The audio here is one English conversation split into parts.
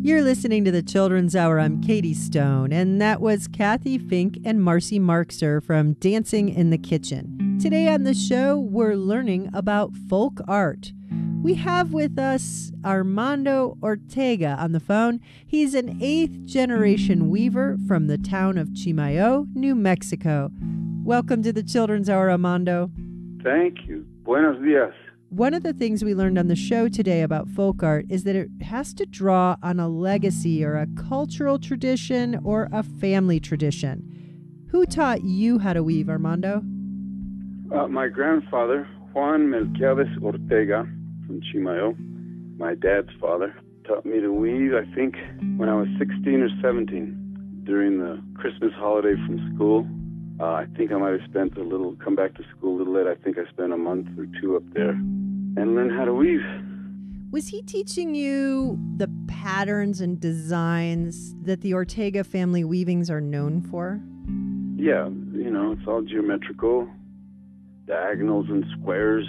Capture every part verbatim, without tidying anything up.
You're listening to the Children's Hour. I'm Katie Stone, and that was Kathy Fink and Marcy Markser from Dancing in the Kitchen. Today on the show, we're learning about folk art. We have with us Armando Ortega on the phone. He's an eighth-generation weaver from the town of Chimayo, New Mexico. Welcome to the Children's Hour, Armando. Thank you. Buenos dias. One of the things we learned on the show today about folk art is that it has to draw on a legacy or a cultural tradition or a family tradition. Who taught you how to weave, Armando? Uh, my grandfather, Juan Melquiades Ortega from Chimayo, my dad's father, taught me to weave, I think, when I was sixteen or seventeen, during the Christmas holiday from school. Uh, I think I might have spent a little, come back to school a little late. I think I spent a month or two up there and learned how to weave. Was he teaching you the patterns and designs that the Ortega family weavings are known for? Yeah, you know, it's all geometrical, diagonals and squares.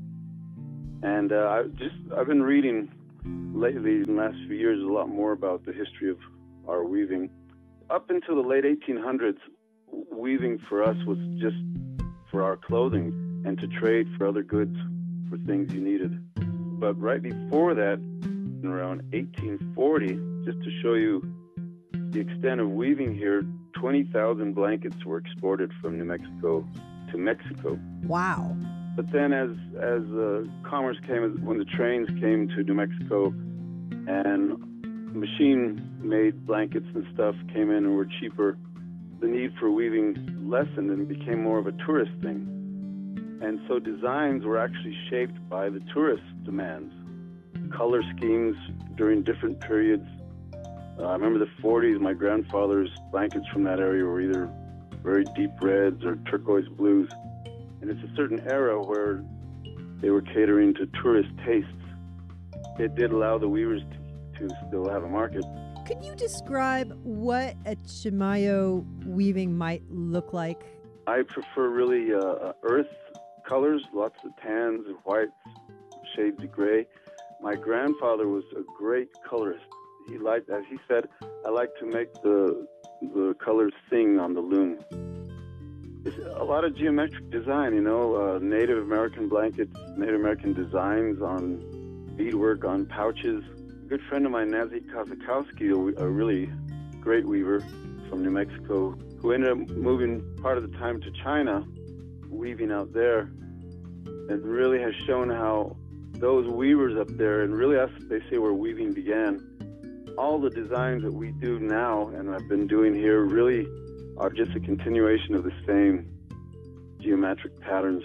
And uh, I just, I've been reading lately, in the last few years, a lot more about the history of our weaving. Up until the late eighteen hundreds, weaving for us was just for our clothing and to trade for other goods for things you needed. But right before that, around eighteen forty, just to show you the extent of weaving here, twenty thousand blankets were exported from New Mexico to Mexico. Wow. But then as as uh, commerce came, when the trains came to New Mexico and machine-made blankets and stuff came in and were cheaper, the need for weaving lessened and became more of a tourist thing. And so designs were actually shaped by the tourist demands. Color schemes during different periods. Uh, I remember the forties, my grandfather's blankets from that area were either very deep reds or turquoise blues. And it's a certain era where they were catering to tourist tastes. It did allow the weavers to, to still have a market. Could you describe what a Chimayo weaving might look like? I prefer really uh, earth colors, lots of tans and whites, shades of gray. My grandfather was a great colorist. He liked, as he said, I like to make the the colors sing on the loom. It's a lot of geometric design, you know, uh, Native American blankets, Native American designs on beadwork, on pouches. A good friend of mine, Nazi Kazakowski, a really great weaver from New Mexico, who ended up moving part of the time to China, weaving out there, and really has shown how those weavers up there, and really us, they say where weaving began, all the designs that we do now and I've been doing here really are just a continuation of the same geometric patterns.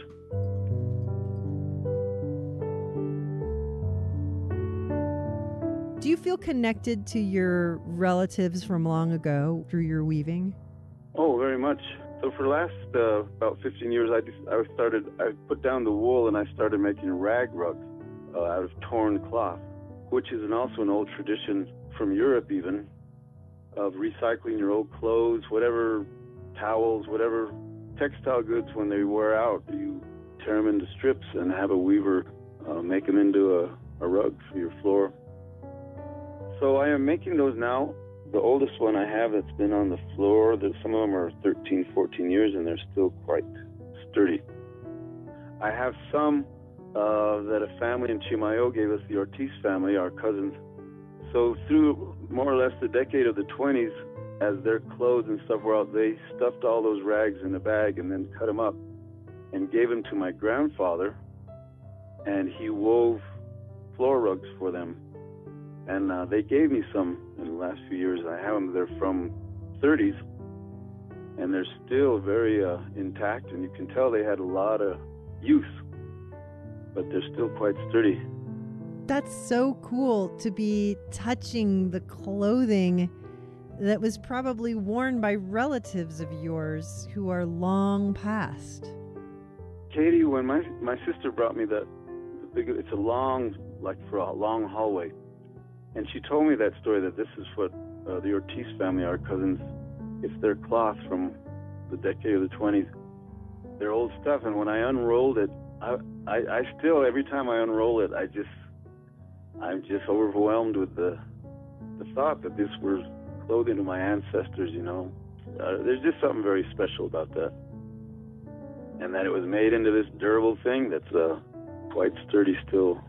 Do you feel connected to your relatives from long ago through your weaving? Oh, very much. So for the last uh, about fifteen years, I, just, I started, I put down the wool and I started making rag rugs uh, out of torn cloth, which is an, also an old tradition from Europe even, of recycling your old clothes, whatever towels, whatever textile goods, when they wear out, you tear them into strips and have a weaver uh, make them into a, a rug for your floor. So I am making those now. The oldest one I have that's been on the floor, that some of them are thirteen, fourteen years, and they're still quite sturdy. I have some uh, that a family in Chimayo gave us, the Ortiz family, our cousins. So through more or less the decade of the twenties, as their clothes and stuff were out, they stuffed all those rags in a bag and then cut them up and gave them to my grandfather, and he wove floor rugs for them. And uh, they gave me some in the last few years. I have them. They're from thirties, and they're still very uh, intact, and you can tell they had a lot of use, but they're still quite sturdy. That's so cool to be touching the clothing that was probably worn by relatives of yours who are long past. Katie, when my my sister brought me that, big, it's a long, like for a long hallway, and she told me that story, that this is what uh, the Ortiz family, our cousins, it's their cloth from the decade of the twenties, their old stuff. And when I unrolled it, I, I, I still, every time I unroll it, I just, I'm just overwhelmed with the the thought that this was clothing of my ancestors, you know. Uh, there's just something very special about that. And that it was made into this durable thing that's uh, quite sturdy still.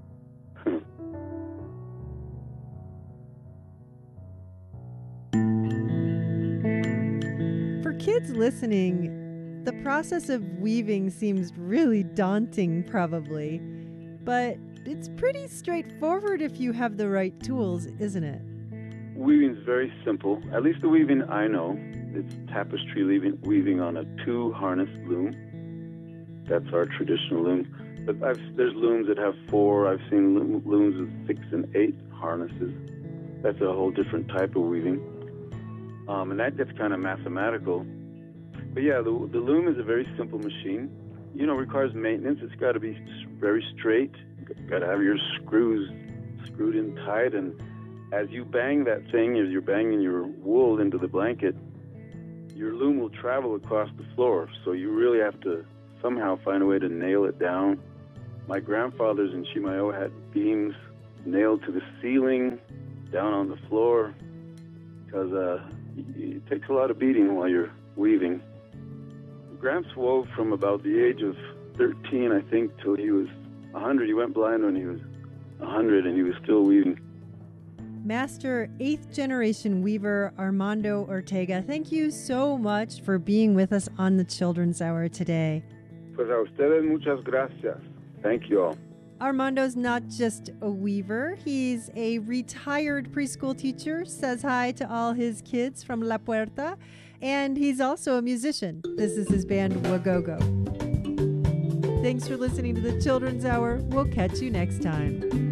For kids listening, the process of weaving seems really daunting, probably. But it's pretty straightforward if you have the right tools, isn't it? Weaving's very simple. At least the weaving I know. It's tapestry weaving, weaving on a two-harness loom. That's our traditional loom. But I've, there's looms that have four. I've seen loom, looms with six and eight harnesses. That's a whole different type of weaving. Um, and that gets kind of mathematical. But yeah, the, the loom is a very simple machine. You know, requires maintenance. It's got to be very straight. You've got to have your screws screwed in tight. And as you bang that thing, as you're banging your wool into the blanket, your loom will travel across the floor. So you really have to somehow find a way to nail it down. My grandfathers in Chimayo had beams nailed to the ceiling, down on the floor, because uh, it takes a lot of beating while you're weaving. Gramps wove from about the age of thirteen, I think, till he was one hundred. He went blind when he was one hundred, and he was still weaving. Master eighth generation weaver Armando Ortega, thank you so much for being with us on the Children's Hour today. Pues a ustedes muchas gracias. Thank you all. Armando's not just a weaver, he's a retired preschool teacher, says hi to all his kids from La Puerta, and he's also a musician. This is his band Wagogo. Thanks for listening to the Children's Hour. We'll catch you next time.